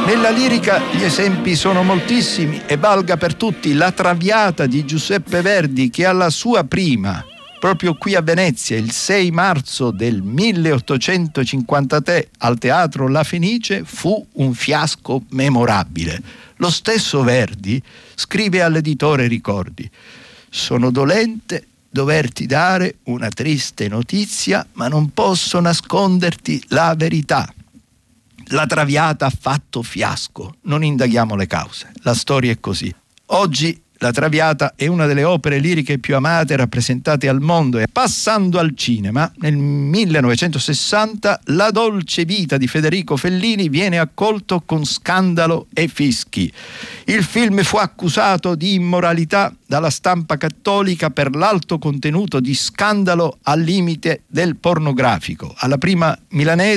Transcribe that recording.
Nella lirica gli esempi sono moltissimi e valga per tutti La Traviata di Giuseppe Verdi, che alla sua prima, proprio qui a Venezia, il 6 marzo del 1853 al Teatro La Fenice, fu un fiasco memorabile. Lo stesso Verdi scrive all'editore Ricordi: «Sono dolente doverti dare una triste notizia, ma non posso nasconderti la verità. La Traviata ha fatto fiasco, non indaghiamo le cause, la storia è così». Oggi La Traviata è una delle opere liriche più amate e rappresentate al mondo, e passando al cinema, nel 1960 La dolce vita di Federico Fellini viene accolto con scandalo e fischi. Il film fu accusato di immoralità dalla stampa cattolica per l'alto contenuto di scandalo al limite del pornografico. Alla prima milanese